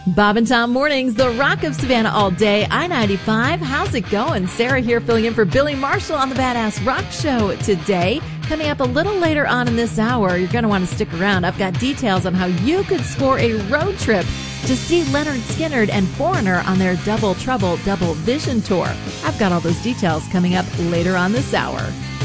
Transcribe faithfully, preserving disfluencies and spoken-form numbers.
Bob and Tom Mornings, the Rock of Savannah all day, I ninety-five. How's it going? Sarah here filling in for Billy Marshall on the Badass Rock Show today. Coming up a little later on in this hour, you're going to want to stick around. I've got details on how you could score a road trip to see Leonard Skinner and Foreigner on their Double Trouble Double Vision Tour. I've got all those details coming up later on this hour.